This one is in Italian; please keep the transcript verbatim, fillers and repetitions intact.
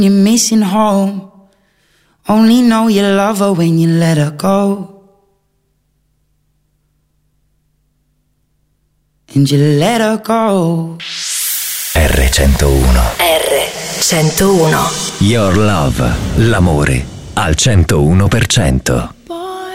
You're missing home. Only know you love her when you let her go. And you let her go. R centouno. R centouno. Your Love, l'amore al centouno per cento.